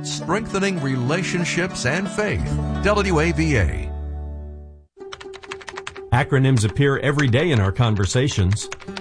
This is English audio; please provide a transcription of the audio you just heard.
strengthening relationships and faith. WAVA. Acronyms appear every day in our conversations.